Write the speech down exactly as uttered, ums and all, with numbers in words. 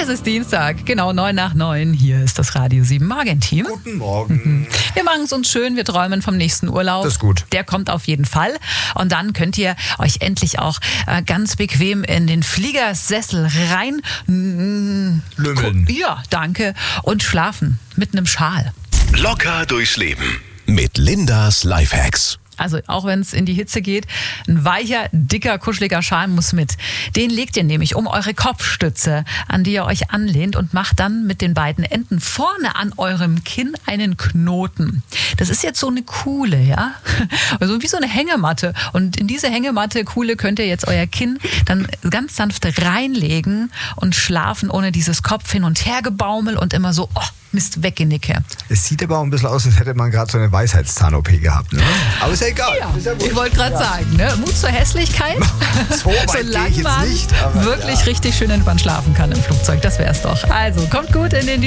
Es ist Dienstag, genau neun nach neun. Hier ist das Radio sieben Morgenteam. Guten Morgen. Wir machen es uns schön, wir träumen vom nächsten Urlaub. Das ist gut. Der kommt auf jeden Fall. Und dann könnt ihr euch endlich auch äh, ganz bequem in den Fliegersessel rein Lümmeln. Ja, danke. Und schlafen mit einem Schal. Locker durchs Leben mit Lindas Lifehacks. Also auch wenn es in die Hitze geht, ein weicher, dicker, kuscheliger Schal muss mit. Den legt ihr nämlich um eure Kopfstütze, an die ihr euch anlehnt, und macht dann mit den beiden Enden vorne an eurem Kinn einen Knoten. Das ist jetzt so eine Kuhle, ja? Also wie so eine Hängematte. Und in diese Hängematte, Kuhle, könnt ihr jetzt euer Kinn dann ganz sanft reinlegen und schlafen, ohne dieses Kopf hin und her gebaumel und immer so, oh, Mist, weggenicke. Es sieht aber auch ein bisschen aus, als hätte man gerade so eine Weisheitszahn-O P gehabt. Ne? Aber ist ja egal. Ja, ist ja ich wollte gerade ja. sagen, ne? Mut zur Hässlichkeit. So weit Solange gehe ich jetzt man nicht, aber wirklich ja. richtig schön entspannt schlafen kann im Flugzeug. Das wäre es doch. Also, kommt gut in den